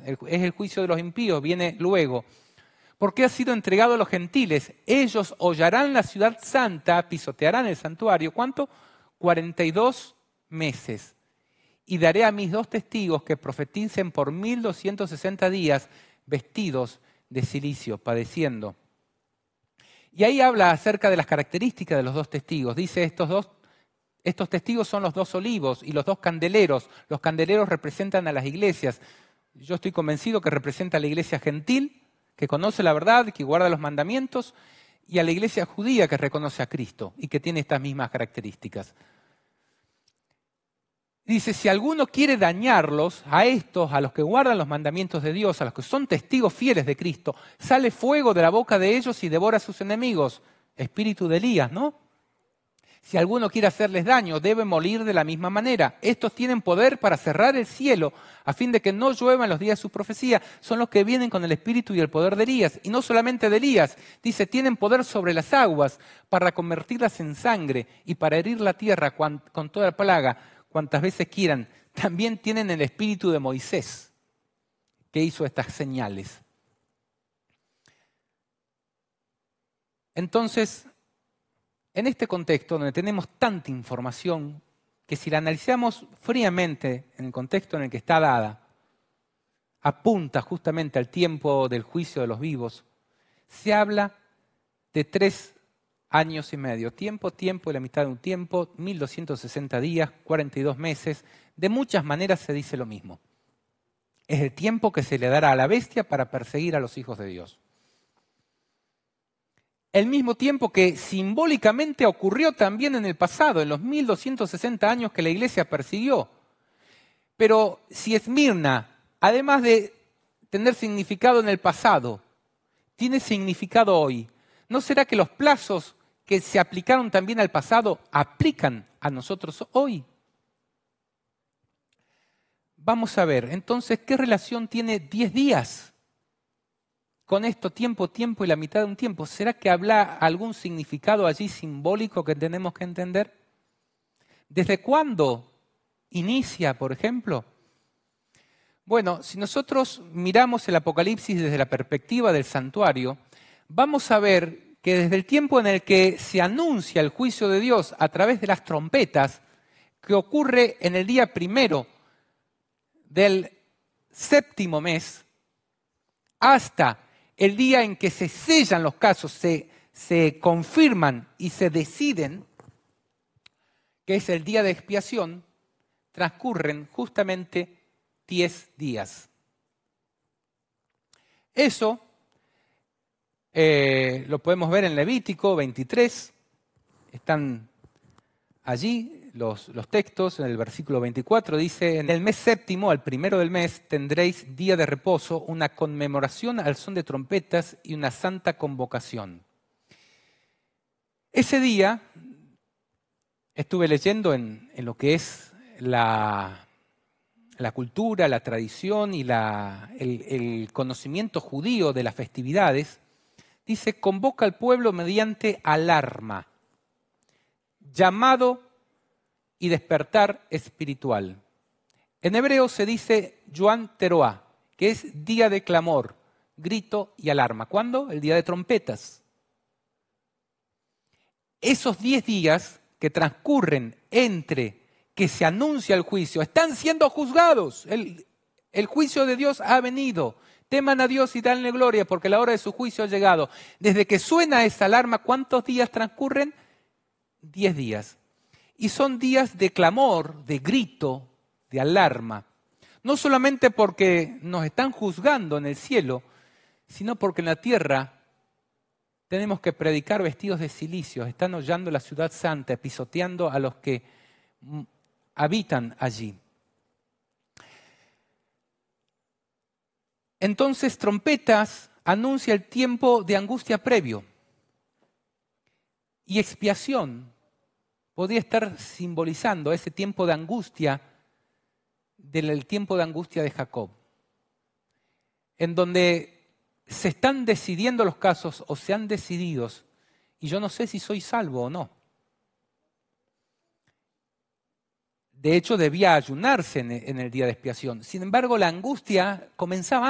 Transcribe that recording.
es el juicio de los impíos, viene luego. Porque ha sido entregado a los gentiles. Ellos hollarán la ciudad santa, pisotearán el santuario. ¿Cuánto? 42 meses. Y daré a mis 2 testigos que profeticen por 1260 días vestidos de cilicio, padeciendo. Y ahí habla acerca de las características de los 2 testigos. Dice, estos testigos son los 2 olivos y los 2 candeleros. Los candeleros representan a las iglesias. Yo estoy convencido que representa a la iglesia gentil, que conoce la verdad, que guarda los mandamientos, y a la iglesia judía que reconoce a Cristo y que tiene estas mismas características. Dice, si alguno quiere dañarlos, a estos, a los que guardan los mandamientos de Dios, a los que son testigos fieles de Cristo, sale fuego de la boca de ellos y devora a sus enemigos. Espíritu de Elías, ¿no? Si alguno quiere hacerles daño, debe morir de la misma manera. Estos tienen poder para cerrar el cielo, a fin de que no llueva en los días de su profecía. Son los que vienen con el espíritu y el poder de Elías. Y no solamente de Elías. Dice, tienen poder sobre las aguas para convertirlas en sangre y para herir la tierra con toda la plaga, cuantas veces quieran. También tienen el espíritu de Moisés, que hizo estas señales. Entonces, en este contexto donde tenemos tanta información, que si la analizamos fríamente en el contexto en el que está dada, apunta justamente al tiempo del juicio de los vivos, se habla de 3 años y medio. Tiempo y la mitad de un tiempo, 1260 días, 42 meses. De muchas maneras se dice lo mismo. Es el tiempo que se le dará a la bestia para perseguir a los hijos de Dios. El mismo tiempo que simbólicamente ocurrió también en el pasado, en los 1260 años que la iglesia persiguió. Pero si Esmirna, además de tener significado en el pasado, tiene significado hoy, ¿no será que los plazos que se aplicaron también al pasado aplican a nosotros hoy? Vamos a ver, entonces, ¿qué relación tiene 10 días con esto, tiempo y la mitad de un tiempo? ¿Será que habla algún significado allí simbólico que tenemos que entender? ¿Desde cuándo inicia, por ejemplo? Bueno, si nosotros miramos el Apocalipsis desde la perspectiva del santuario, vamos a ver que desde el tiempo en el que se anuncia el juicio de Dios a través de las trompetas, que ocurre en el día 1 del 7º mes, hasta el día en que se sellan los casos, se confirman y se deciden, que es el día de expiación, transcurren justamente 10 días. Eso lo podemos ver en Levítico 23, están allí los textos. En el versículo 24 dice, en el mes 7º, al 1 del mes, tendréis día de reposo, una conmemoración al son de trompetas y una santa convocación. Ese día, estuve leyendo en lo que es la cultura, la tradición y el conocimiento judío de las festividades, dice, convoca al pueblo mediante alarma, llamado y despertar espiritual. En hebreo se dice Yoan Teroá, que es día de clamor, grito y alarma. ¿Cuándo? El día de trompetas. Esos 10 días que transcurren entre que se anuncia el juicio, están siendo juzgados. El juicio de Dios ha venido. Teman a Dios y danle gloria porque la hora de su juicio ha llegado. Desde que suena esa alarma, ¿cuántos días transcurren? 10 días. Y son días de clamor, de grito, de alarma. No solamente porque nos están juzgando en el cielo, sino porque en la tierra tenemos que predicar vestidos de cilicio. Están hollando la ciudad santa, pisoteando a los que habitan allí. Entonces, trompetas anuncia el tiempo de angustia previo. Y expiación podría estar simbolizando ese tiempo de angustia, del tiempo de angustia de Jacob, en donde se están decidiendo los casos o se han decidido, y yo no sé si soy salvo o no. De hecho, debía ayunarse en el día de expiación. Sin embargo, la angustia comenzaba